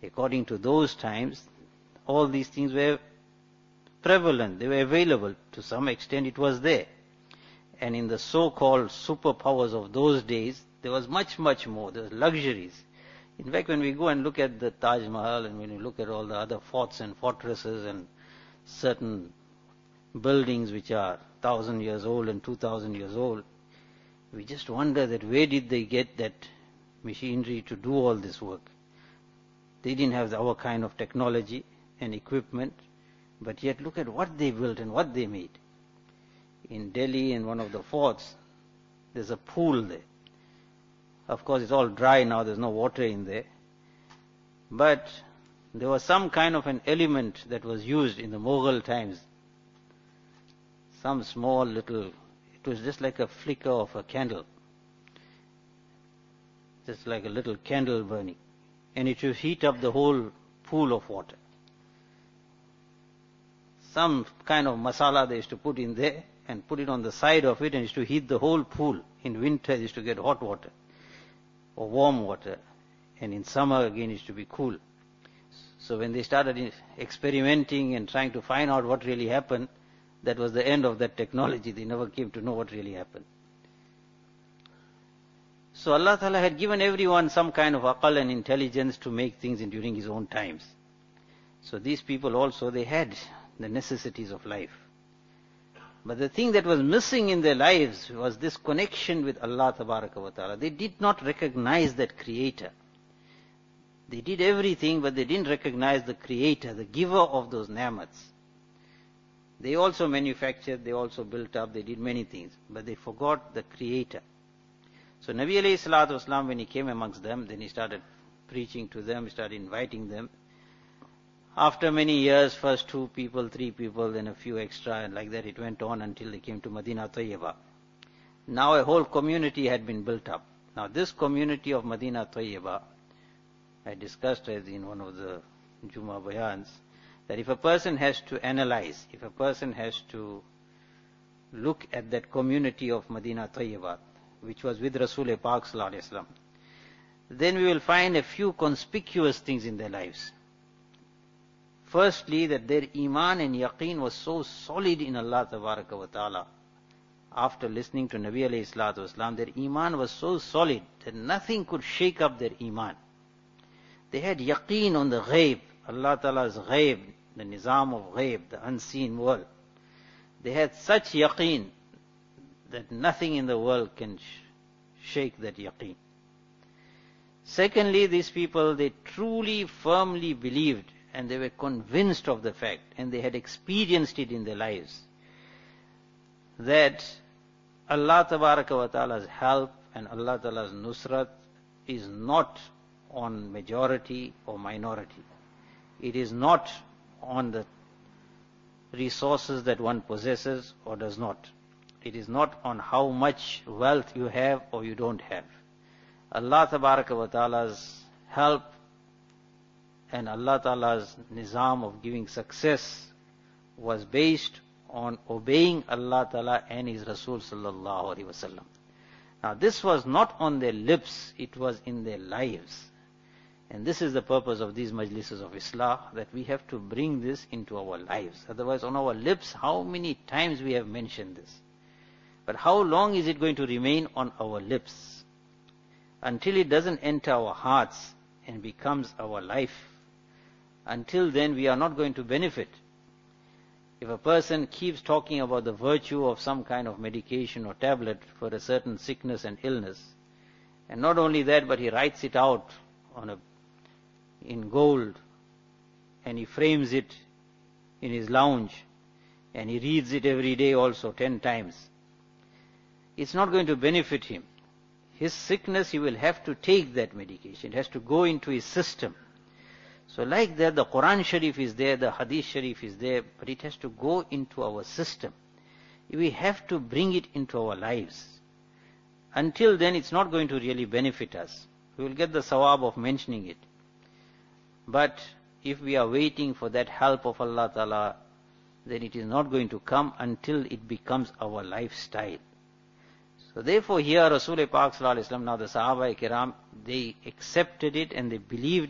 According to those times, all these things were prevalent, they were available. To some extent it was there. And in the so-called superpowers of those days, there was much, much more. There was luxuries. In fact, when we go and look at the Taj Mahal, and when we look at all the other forts and fortresses and certain buildings which are 1,000 years old and 2,000 years old, we just wonder that where did they get that machinery to do all this work? They didn't have our kind of technology and equipment, but yet look at what they built and what they made. In Delhi, in one of the forts, there's a pool there. Of course, it's all dry now, there's no water in there. But there was some kind of an element that was used in the Mughal times. Some small little, it was just like a flicker of a candle. Just like a little candle burning. And it would heat up the whole pool of water. Some kind of masala they used to put in there and put it on the side of it and used to heat the whole pool. In winter, they used to get hot water or warm water, and in summer again it used to be cool. So when they started experimenting and trying to find out what really happened, that was the end of that technology. They never came to know what really happened. So Allah Ta'ala had given everyone some kind of aqal and intelligence to make things during His own times. So these people also, they had the necessities of life. But the thing that was missing in their lives was this connection with Allah Tabaraka wa Ta'ala. They did not recognize that Creator. They did everything, but they didn't recognize the Creator, the giver of those ni'mats. They also manufactured, they also built up, they did many things, but they forgot the Creator. So Nabi alayhi salatu wasalam, when he came amongst them, then he started preaching to them, he started inviting them. After many years, first 2 people, 3 people, then a few extra, and like that it went on until they came to Madinah Tayyibah. Now a whole community had been built up. Now this community of Madinah Tayyibah, I discussed it in one of the Jummah Bayans, that if a person has to analyze, if a person has to look at that community of Madinah Tayyibah, which was with Rasul Pak Sallallahu Alaihi Wasallam, then we will find a few conspicuous things in their lives. Firstly, that their iman and yaqeen was so solid in Allah Tabaraka wa Ta'ala. After listening to Nabi alayhi salatu wasalam, their iman was so solid that nothing could shake up their iman. They had yaqeen on the ghaib, Allah Ta'ala's ghaib, the nizam of ghaib, the unseen world. They had such yaqeen that nothing in the world can shake that yaqeen. Secondly, these people, they truly, firmly believed and they were convinced of the fact, and they had experienced it in their lives, that Allah Tabaraka wa Ta'ala's help and Allah Ta'ala's nusrat is not on majority or minority. It is not on the resources that one possesses or does not. It is not on how much wealth you have or you don't have. Allah Tabaraka wa Ta'ala's help and Allah Ta'ala's nizam of giving success was based on obeying Allah Ta'ala and His Rasul Sallallahu Alaihi Wasallam. Now this was not on their lips, it was in their lives. And this is the purpose of these majlises of Islah, that we have to bring this into our lives. Otherwise on our lips, how many times we have mentioned this. But how long is it going to remain on our lips? Until it doesn't enter our hearts and becomes our life. Until then we are not going to benefit. If a person keeps talking about the virtue of some kind of medication or tablet for a certain sickness and illness, and not only that, but he writes it out in gold, and he frames it in his lounge, and he reads it every day also 10 times, it's not going to benefit him. His sickness, he will have to take that medication. It has to go into his system. So like that, the Quran Sharif is there, the Hadith Sharif is there, but it has to go into our system. We have to bring it into our lives. Until then, it's not going to really benefit us. We will get the sawab of mentioning it. But if we are waiting for that help of Allah Ta'ala, then it is not going to come until it becomes our lifestyle. So therefore here Rasul Pak Sallallahu Alaihi Wasallam, now the Sahaba Kiram, they accepted it and they believed